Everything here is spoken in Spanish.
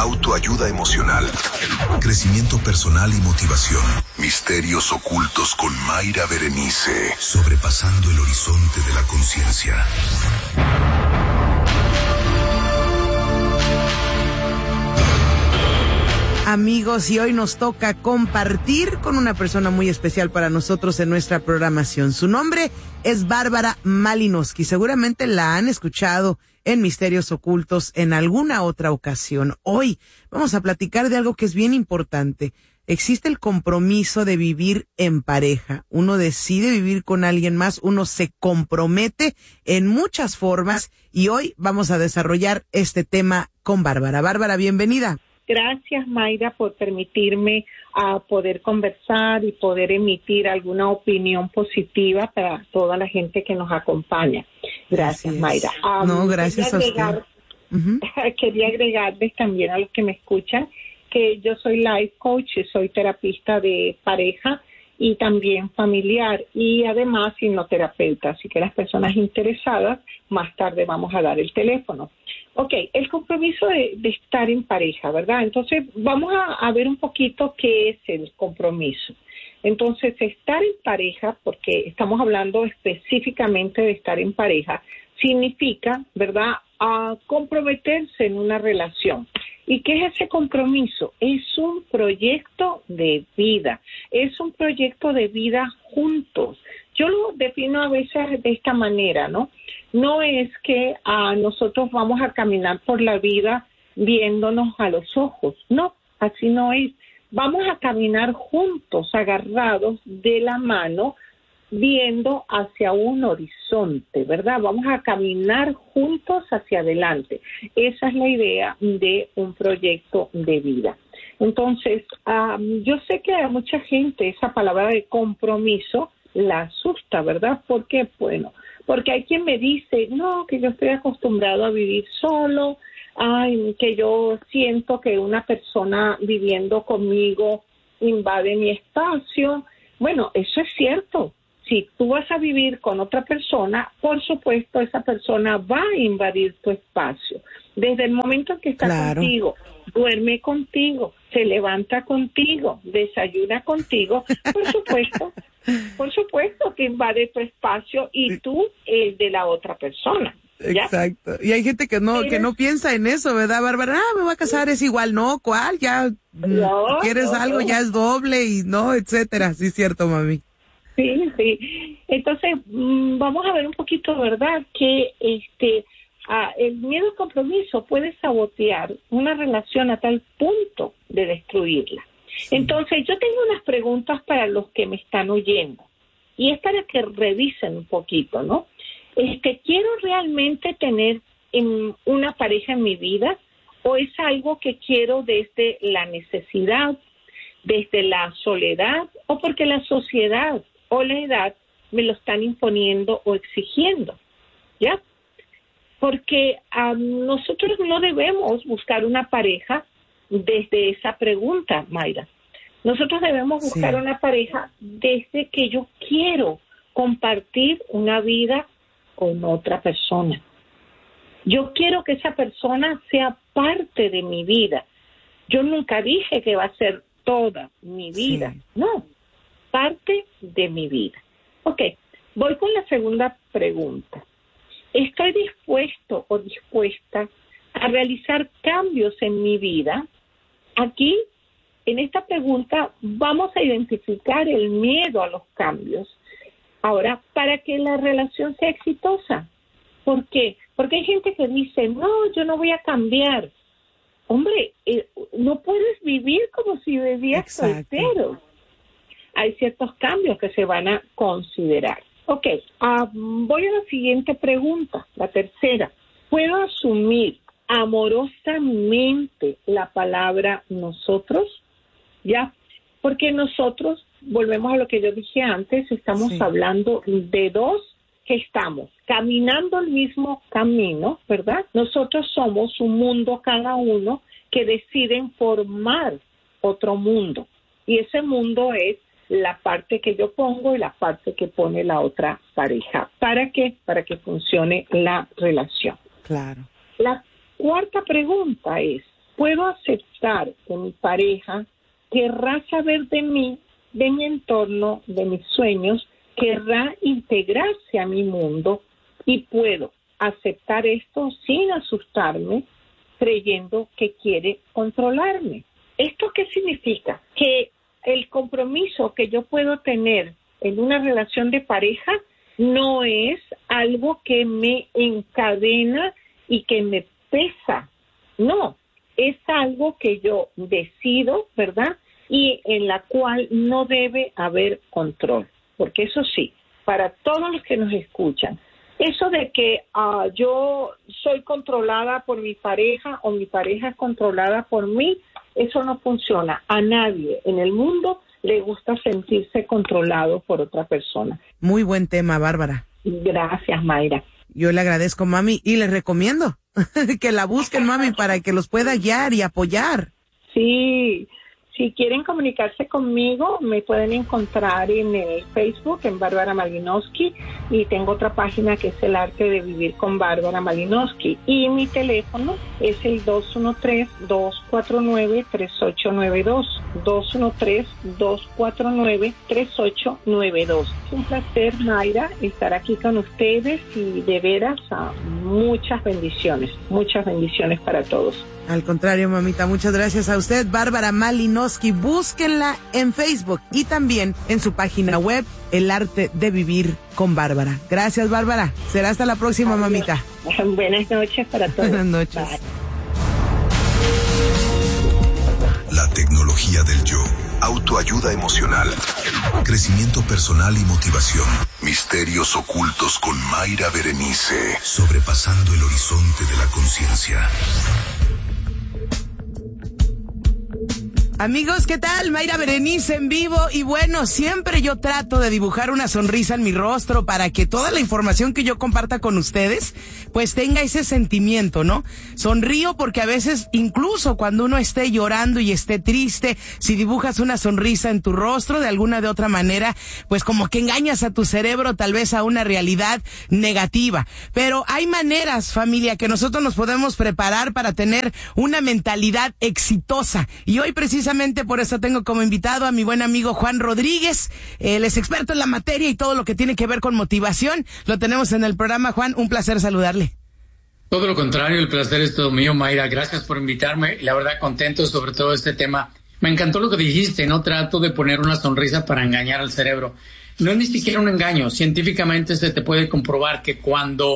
autoayuda emocional, crecimiento personal y motivación. Misterios ocultos con Mayra Berenice, sobrepasando el horizonte de la conciencia. Amigos, y hoy nos toca compartir con una persona muy especial para nosotros en nuestra programación. Su nombre es Bárbara Malinowski. Seguramente la han escuchado en Misterios Ocultos en alguna otra ocasión. Hoy vamos a platicar de algo que es bien importante. Existe el compromiso de vivir en pareja. Uno decide vivir con alguien más, uno se compromete en muchas formas y hoy vamos a desarrollar este tema con Bárbara. Bárbara, bienvenida. Gracias, Mayra, por permitirme poder conversar y poder emitir alguna opinión positiva para toda la gente que nos acompaña. Gracias, Mayra. No, gracias a usted. Quería agregarles también a los que me escuchan que yo soy life coach y soy terapista de pareja y también familiar y además hipnoterapeuta. Así que las personas interesadas, más tarde vamos a dar el teléfono. Ok, el compromiso de estar en pareja, ¿verdad? Entonces, vamos a ver un poquito qué es el compromiso. Entonces, estar en pareja, porque estamos hablando específicamente de estar en pareja, significa, ¿verdad?, comprometerse en una relación. ¿Y qué es ese compromiso? Es un proyecto de vida, es un proyecto de vida juntos. Yo lo defino a veces de esta manera, ¿no? No es que nosotros vamos a caminar por la vida viéndonos a los ojos. No, así no es. Vamos a caminar juntos, agarrados de la mano, viendo hacia un horizonte, ¿verdad? Vamos a caminar juntos hacia adelante. Esa es la idea de un proyecto de vida. Entonces, yo sé que a mucha gente esa palabra de compromiso la asusta, ¿verdad? ¿Por qué? Bueno, porque hay quien me dice, no, que yo estoy acostumbrado a vivir solo, que yo siento que una persona viviendo conmigo invade mi espacio. Bueno, eso es cierto. Si tú vas a vivir con otra persona, por supuesto, esa persona va a invadir tu espacio. Desde el momento en que está contigo, duerme contigo, se levanta contigo, desayuna contigo, por supuesto que invade tu espacio y tú el de la otra persona. ¿Ya? Exacto. Y hay gente que no piensa en eso, ¿verdad, Bárbara? Me voy a casar, es igual, ¿no? ¿Cuál? Ya, quieres algo, ya es doble y no, etcétera. Sí, cierto, mami. Sí. Entonces, vamos a ver un poquito, ¿verdad? Que el miedo al compromiso puede sabotear una relación a tal punto de destruirla. Sí. Entonces, yo tengo unas preguntas para los que me están oyendo. Y es para que revisen un poquito, ¿no? ¿Quiero realmente tener una pareja en mi vida? ¿O es algo que quiero desde la necesidad, desde la soledad, o porque la sociedad o la edad me lo están imponiendo o exigiendo? ¿Ya? Porque nosotros no debemos buscar una pareja desde esa pregunta, Mayra. Nosotros debemos buscar una pareja desde que yo quiero compartir una vida con otra persona. Yo quiero que esa persona sea parte de mi vida. Yo nunca dije que va a ser toda mi vida. No, parte de mi vida. Ok, voy con la segunda pregunta. ¿Estoy dispuesto o dispuesta a realizar cambios en mi vida? Aquí, en esta pregunta, vamos a identificar el miedo a los cambios. Ahora, para que la relación sea exitosa. ¿Por qué? Porque hay gente que dice, no, yo no voy a cambiar. Hombre, no puedes vivir como si vivieras soltero. Hay ciertos cambios que se van a considerar. Ok, voy a la siguiente pregunta, la tercera. ¿Puedo asumir amorosamente la palabra nosotros? ¿Ya? Porque nosotros, volvemos a lo que yo dije antes, estamos hablando de dos que estamos caminando el mismo camino, ¿verdad? Nosotros somos un mundo cada uno que deciden formar otro mundo. Y ese mundo es la parte que yo pongo y la parte que pone la otra pareja. ¿Para qué? Para que funcione la relación. Claro. La cuarta pregunta es, puedo aceptar que mi pareja querrá saber de mí, de mi entorno, de mis sueños, querrá integrarse a mi mundo y puedo aceptar esto sin asustarme, creyendo que quiere controlarme. ¿Esto qué significa? Que el compromiso que yo puedo tener en una relación de pareja no es algo que me encadena y que me pesa. No, es algo que yo decido, ¿verdad? Y en la cual no debe haber control. Porque eso sí, para todos los que nos escuchan, eso de que yo soy controlada por mi pareja o mi pareja es controlada por mí, eso no funciona. A nadie en el mundo le gusta sentirse controlado por otra persona. Muy buen tema, Bárbara. Gracias, Mayra. Yo le agradezco, mami, y les recomiendo que la busquen, mami, para que los pueda guiar y apoyar. Sí. Si quieren comunicarse conmigo, me pueden encontrar en el Facebook, en Bárbara Malinowski, y tengo otra página que es El Arte de Vivir con Bárbara Malinowski. Y mi teléfono es el 213-249-3892. 213-249-3892. Es un placer, Mayra, estar aquí con ustedes y de veras muchas bendiciones para todos. Al contrario, mamita, muchas gracias a usted, Bárbara Malinowski. Búsquenla en Facebook y también en su página web, El Arte de Vivir con Bárbara. Gracias, Bárbara. Será hasta la próxima, mamita. Buenas noches para todos. Buenas noches. Bye. La tecnología del yo. Autoayuda emocional. Crecimiento personal y motivación. Misterios ocultos con Mayra Berenice. Sobrepasando el horizonte de la conciencia. Amigos, ¿qué tal? Mayra Berenice en vivo. Y bueno, siempre yo trato de dibujar una sonrisa en mi rostro para que toda la información que yo comparta con ustedes pues tenga ese sentimiento, ¿no? Sonrío porque a veces, incluso cuando uno esté llorando y esté triste, si dibujas una sonrisa en tu rostro de alguna de otra manera, pues como que engañas a tu cerebro tal vez a una realidad negativa. Pero hay maneras, familia, que nosotros nos podemos preparar para tener una mentalidad exitosa. Y hoy precisamente por eso tengo como invitado a mi buen amigo Juan Rodríguez. Él es experto en la materia y todo lo que tiene que ver con motivación. Lo tenemos en el programa. Juan, un placer saludarle. Todo lo contrario, el placer es todo mío, Mayra. Gracias por invitarme. La verdad, contento sobre todo este tema. Me encantó lo que dijiste, no trato de poner una sonrisa para engañar al cerebro. No es ni siquiera un engaño. Científicamente se te puede comprobar que cuando